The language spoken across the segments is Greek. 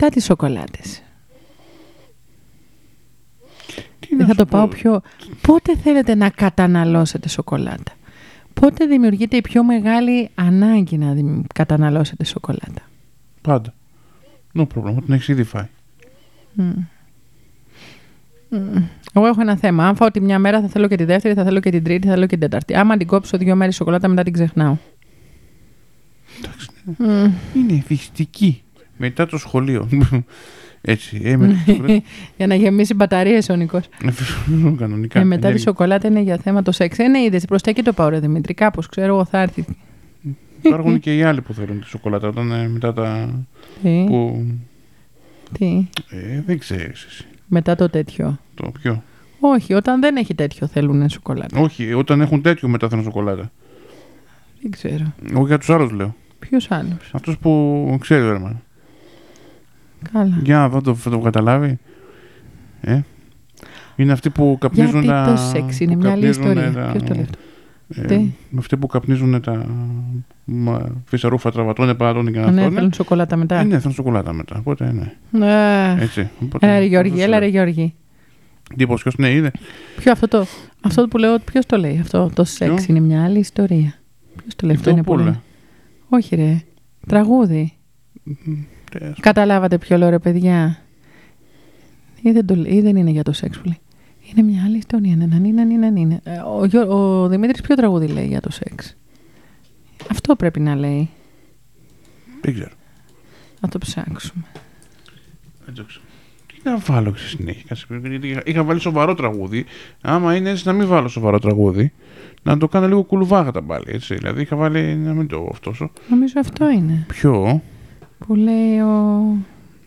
μετά τις σοκολάτες. Δεν θα το πάω πιο... Πότε θέλετε να καταναλώσετε σοκολάτα? Πότε δημιουργείται η πιο μεγάλη ανάγκη να καταναλώσετε σοκολάτα? Πάντα. No problem, την έχεις ήδη φάει. Εγώ έχω ένα θέμα. Αν φάω τη μια μέρα θα θέλω και τη δεύτερη, θα θέλω και την τρίτη, θα θέλω και την τέταρτη. Άμα την κόψω 2 μέρες σοκολάτα, μετά την ξεχνάω. Εντάξει, είναι εθιστική. Μετά το σχολείο. Έτσι. Για να γεμίσει μπαταρίες ο Νικός. Κανονικά. Μετά τη σοκολάτα είναι για θέμα το σεξ. Ναι, είδες, προς τα εκεί το πάω, ρε Δημήτρη. Κάπως ξέρω εγώ θα έρθει. Υπάρχουν και οι άλλοι που θέλουν τη σοκολάτα. Όταν μετά τα. Τι. Δεν ξέρεις εσύ. Μετά το τέτοιο. Το ποιο? Όχι, όταν δεν έχει τέτοιο θέλουν σοκολάτα. Όχι, όταν έχουν τέτοιο μετά θέλουν σοκολάτα. Δεν ξέρω. Εγώ για τους άλλους λέω. Ποιους άλλους? Αυτούς που ξέρει ο Ερμαν. Καλά. Για να δω, θα το καταλάβει. Είναι αυτοί που καπνίζουν γιατί το σεξ είναι μια άλλη ιστορία. Ποιος το λέει? Αυτοί που καπνίζουν τα φυσαρούφα, τραβατώνε, παρατώνε και να ναι, θέλουν σοκολάτα μετά. Ναι, θέλουν σοκολάτα μετά. Οπότε ναι. Έτσι. Έλα ρε Γιώργη, έλα ρε Γιώργη. Τύπος, ποιος ναι, είδε. Ποιο αυτό που λέω, ποιος το λέει αυτό? Το σεξ είναι μια άλλη ιστορία. Ποιος το λέει αυτό? Είναι πολύ. Όχι ρε. Τραγούδι. Καταλάβατε ποιο λέω ρε παιδιά? Ή δεν είναι για το σεξ που λέει? Είναι μια άλλη ιστορία. Ναι. Ο Δημήτρης ποιο τραγούδι λέει για το σεξ? Αυτό πρέπει να λέει. Δεν ξέρω. Να το ψάξουμε. Δεν το ξέρω. Τι να βάλω στη συνέχεια? Είχα βάλει σοβαρό τραγούδι. Άμα είναι έτσι να μην βάλω σοβαρό τραγούδι, να το κάνω λίγο κουλουβάγατα πάλι. Έτσι. Δηλαδή είχα βάλει να μην το αυτόσο. Νομίζω αυτό είναι. Ποιο? Που λέει ο...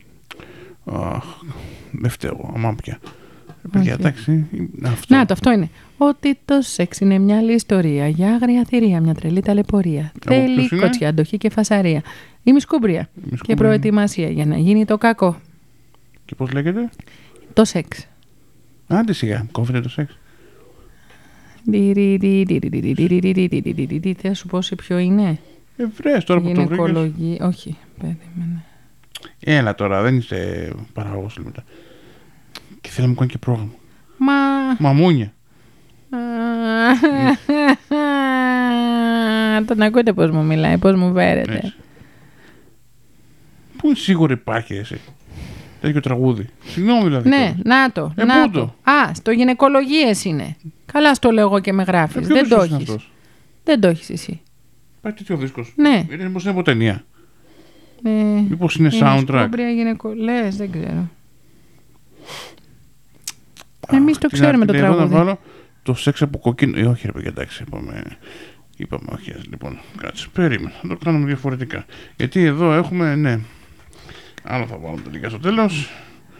Δεν φταίω, αμά πια. Παιδιά, εντάξει. Να, αυτό είναι. Ότι το σεξ είναι μια άλλη ιστορία. Για άγρια θηρία, μια τρελή ταλαιπωρία. Θέλει κοτσιά, αντοχή και φασαρία. Η μισκούμπρια. Και προετοιμασία για να γίνει το κακό. Και πώς λέγεται? Το σεξ. Άντε σιγά, κόβεται το σεξ. Θα σου πω σε ποιο είναι. Βρες τώρα που το βρήκες. Όχι, περίμενε. Έλα τώρα, δεν είσαι παραγωγός μετά. Και θέλω να μου κάνει και πρόγραμμα. Μαμούνια. Τον ακούτε πώς μου μιλάει, πώς μου βέρεται. Πού είναι σίγουρο υπάρχει εσύ τέτοιο τραγούδι? Συγγνώμη δηλαδή. Ναι, να το. Στο γυναικολογίες είναι. Καλά στο λέω εγώ και με γράφεις. Δεν το έχεις. Δεν το έχεις εσύ. Υπάρχει τέτοιο δίσκος? Ναι. Μήπως είναι από ταινία? Μήπως είναι soundtrack? Λες, δεν ξέρω. Εμείς το ξέρουμε το τραγούδι. Να βάλω το σεξ από κοκκίνο. Όχι ρε παιδιά, εντάξει, είπαμε όχι. Λοιπόν, κάτσε, περίμενα, θα το κάνουμε διαφορετικά. Γιατί εδώ έχουμε, ναι, άλλο θα βάλουμε τελικά στο τέλος.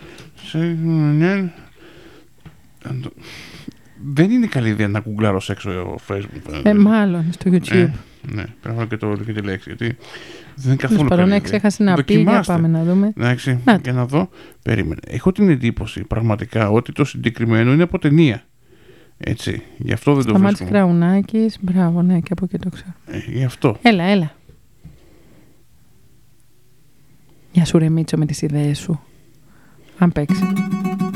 Δεν είναι καλή ιδέα να γκουγκλάρω σεξ στο Facebook. Μάλλον, στο YouTube. Ναι, πρέπει να και τη λέξη, γιατί δεν είναι καθόλου καλή ιδέα. Ξέχασε να πει, για πάμε να δούμε. Εντάξει, για να δω. Περίμενε. Έχω την εντύπωση πραγματικά ότι το συγκεκριμένο είναι από ταινία. Έτσι, γι' αυτό δεν το βρίσκω. Σταμάτης Κραουνάκης, μπράβο, ναι, και από εκεί το ξέρω. Γι' αυτό. Έλα. Γεια σου ρε Μίτσο με τις ιδέες σου. Αν παίξει.